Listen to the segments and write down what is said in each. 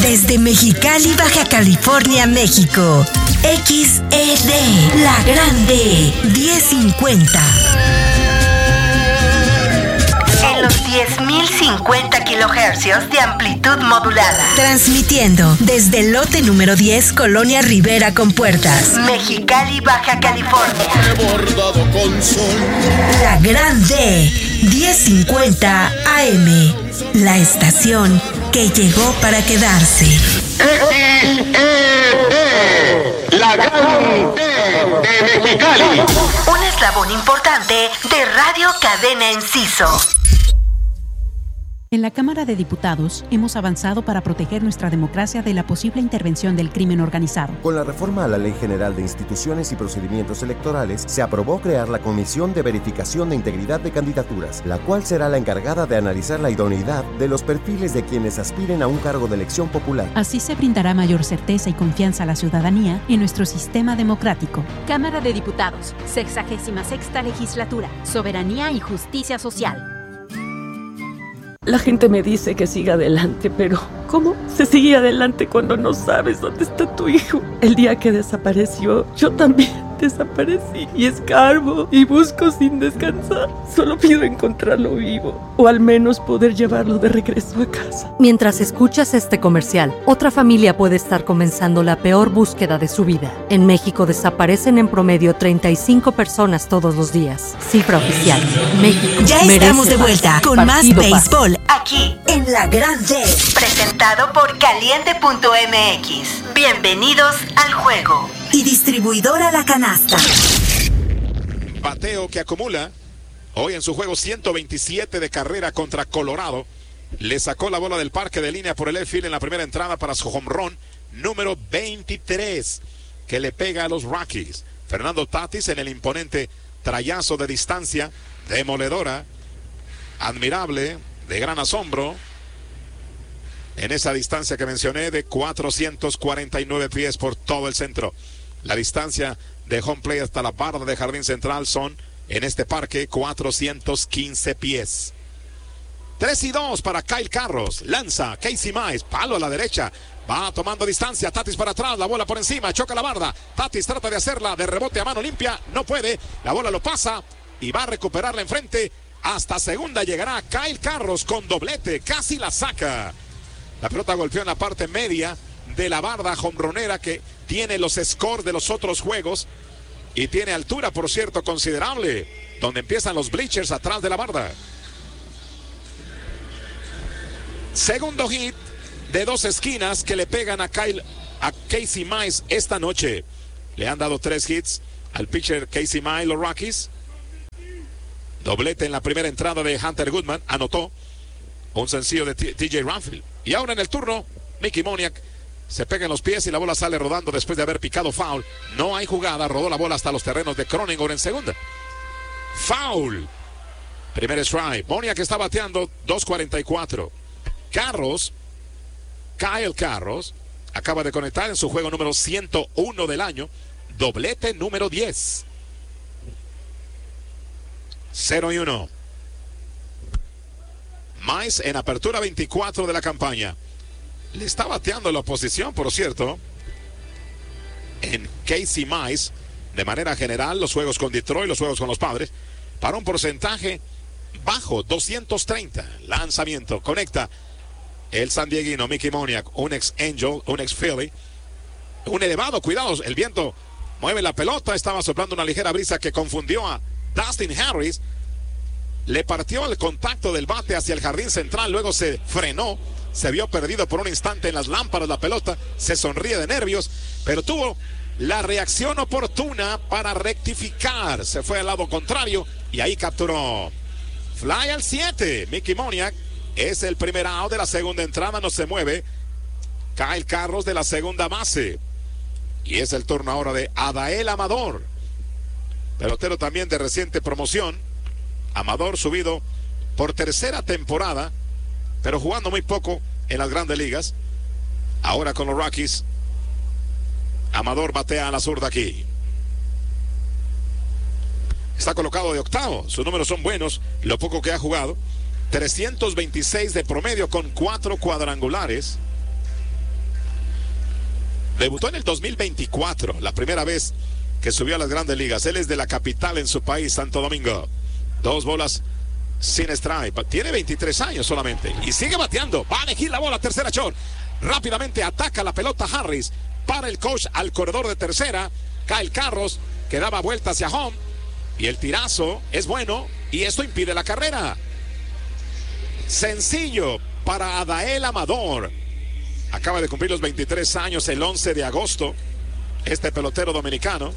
Desde Mexicali, Baja California, México. XED, La Grande, 1050. En los 10.050 kilohercios de amplitud modulada. Transmitiendo desde el lote número 10, Colonia Rivera con Puertas, Mexicali, Baja California. Bordado con sol. La Grande, 1050 AM. La estación que llegó para quedarse. La Grande de Mexicali. Un eslabón importante de Radio Cadena Enciso. En la Cámara de Diputados hemos avanzado para proteger nuestra democracia de la posible intervención del crimen organizado. Con la reforma a la Ley General de Instituciones y Procedimientos Electorales, se aprobó crear la Comisión de Verificación de Integridad de Candidaturas, la cual será la encargada de analizar la idoneidad de los perfiles de quienes aspiren a un cargo de elección popular. Así se brindará mayor certeza y confianza a la ciudadanía en nuestro sistema democrático. Cámara de Diputados, 66ª Legislatura, Soberanía y Justicia Social. La gente me dice que siga adelante, pero ¿cómo se sigue adelante cuando no sabes dónde está tu hijo? El día que desapareció, yo también desaparecí y escarbo y busco sin descansar. Solo pido encontrarlo vivo o al menos poder llevarlo de regreso a casa. Mientras escuchas este comercial, otra familia puede estar comenzando la peor búsqueda de su vida. En México desaparecen en promedio 35 personas todos los días. Cifra oficial. México ya estamos de vuelta con más béisbol aquí en La Grande, presentado por Caliente.mx. Bienvenidos al juego. Y distribuidora La Canasta. Bateo que acumula hoy en su juego 127 de carrera contra Colorado. Le sacó la bola del parque de línea por el left field en la primera entrada para su home run número 23 que le pega a los Rockies. Fernando Tatis en el imponente trayazo de distancia demoledora, admirable, de gran asombro, en esa distancia que mencioné de 449 pies por todo el centro. La distancia de home plate hasta la barda de jardín central son, en este parque, 415 pies. 3-2 para Kyle Carros. Lanza Casey Mize, palo a la derecha. Va tomando distancia, Tatis para atrás, la bola por encima, choca la barda. Tatis trata de hacerla de rebote a mano limpia, no puede. La bola lo pasa y va a recuperarla enfrente. Hasta segunda llegará Kyle Carros con doblete, casi la saca. La pelota golpeó en la parte media de la barda jonronera que tiene los scores de los otros juegos y tiene altura, por cierto, considerable, donde empiezan los bleachers atrás de la barda. Segundo hit de dos esquinas que le pegan a Casey Mize esta noche. Le han dado 3 hits al pitcher Casey Mize, los Rockies. Doblete en la primera entrada de Hunter Goodman, anotó un sencillo de TJ Ranfield. Y ahora en el turno, Mickey Moniak se pega en los pies y la bola sale rodando después de haber picado foul. No hay jugada, rodó la bola hasta los terrenos de Cronenworth en segunda. Foul. Primer strike. Moniak está bateando 2.44. Kyle Carros, acaba de conectar en su juego número 101 del año. Doblete número 10. 0-1. Mize en apertura 24 de la campaña. Le está bateando la oposición, por cierto. En Casey Mize, de manera general, los juegos con Detroit, los juegos con los Padres, para un porcentaje bajo, 230. Lanzamiento, conecta el sandieguino Mickey Moniak, un ex Angel, un ex Philly. Un elevado, cuidado, el viento mueve la pelota, estaba soplando una ligera brisa que confundió a Dustin Harris. Le partió el contacto del bate hacia el jardín central, luego se frenó, se vio perdido por un instante en las lámparas la pelota, se sonríe de nervios, pero tuvo la reacción oportuna para rectificar, se fue al lado contrario y ahí capturó. Fly al 7, Mickey Moniak, es el primer out de la segunda entrada, no se mueve. Kyle Carros de la segunda base y es el turno ahora de Adael Amador, pelotero también de reciente promoción. Amador subido por tercera temporada, pero jugando muy poco en las grandes ligas. Ahora con los Rockies, Amador batea a la zurda aquí. Está colocado de octavo, sus números son buenos, lo poco que ha jugado. 326 de promedio con 4 cuadrangulares. Debutó en el 2024, la primera vez que subió a las grandes ligas. Él es de la capital en su país, Santo Domingo. 2 bolas sin strike. Tiene 23 años solamente y sigue bateando. Va a elegir la bola, tercera short. Rápidamente ataca la pelota Harris para el coach al corredor de tercera. Kyle Carros, que daba vuelta hacia home. Y el tirazo es bueno y esto impide la carrera. Sencillo para Adael Amador. Acaba de cumplir los 23 años el 11 de agosto. Este pelotero dominicano.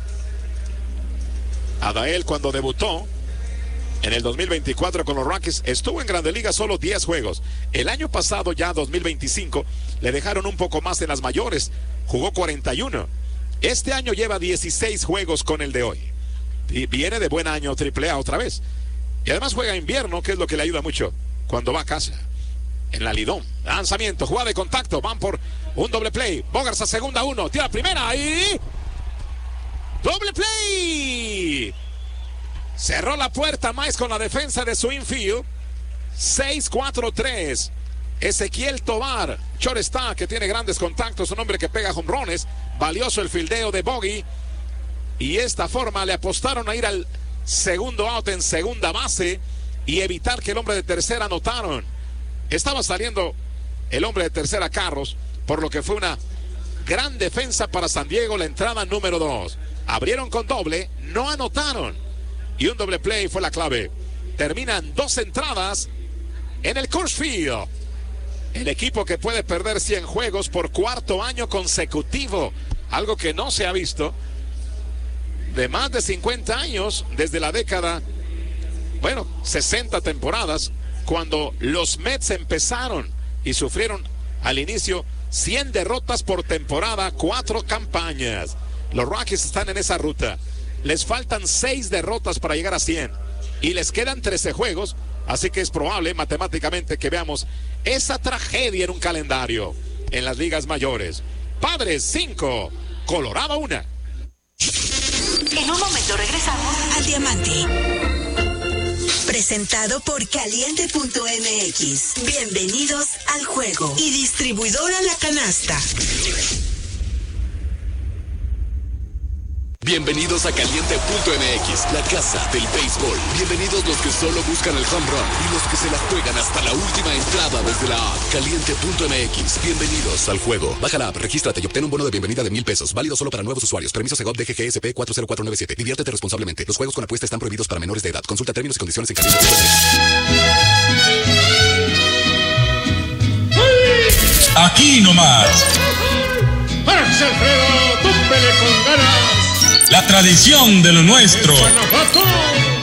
Adael, cuando debutó en el 2024 con los Rockies, estuvo en Grandes Ligas solo 10 juegos. El año pasado, ya 2025, le dejaron un poco más en las mayores. Jugó 41. Este año lleva 16 juegos con el de hoy. Y viene de buen año AAA otra vez. Y además juega invierno, que es lo que le ayuda mucho cuando va a casa. En la Lidón. Lanzamiento, jugada de contacto. Van por un doble play. Bogaerts a segunda, 1. Tira primera y... ¡doble play! Cerró la puerta más con la defensa de su infield. 6-4-3. Ezequiel Tovar, shortstop, que tiene grandes contactos, un hombre que pega jonrones. Valioso el fildeo de Bogey. Y esta forma le apostaron a ir al segundo out en segunda base y evitar que el hombre de tercera anotaron. Estaba saliendo el hombre de tercera, Carros, por lo que fue una gran defensa para San Diego, la entrada número 2. Abrieron con doble, no anotaron. Y un doble play fue la clave. Terminan 2 entradas en el Coors Field. El equipo que puede perder 100 juegos por 4º año consecutivo. Algo que no se ha visto de más de 50 años desde la década, 60 temporadas, cuando los Mets empezaron y sufrieron al inicio 100 derrotas por temporada, 4 campañas. Los Rockies están en esa ruta. Les faltan 6 derrotas para llegar a 100 y les quedan 13 juegos, así que es probable matemáticamente que veamos esa tragedia en un calendario en las ligas mayores. Padres 5, Colorado 1. En un momento regresamos al Diamante. Presentado por Caliente.mx. Bienvenidos al juego. Y distribuidora La Canasta. Bienvenidos a Caliente.mx, la casa del béisbol. Bienvenidos los que solo buscan el home run y los que se la juegan hasta la última entrada desde la app. Caliente.mx, bienvenidos al juego. Baja la app, regístrate y obtén un bono de bienvenida de $1,000. Válido solo para nuevos usuarios. Permiso Segov DGGSP 40497. Diviértete responsablemente. Los juegos con apuesta están prohibidos para menores de edad. Consulta términos y condiciones en Caliente.mx. Aquí nomás. ¡Párase, Alfredo! ¡Túmpele con ganas! La tradición de lo nuestro. ¡Guanajuato!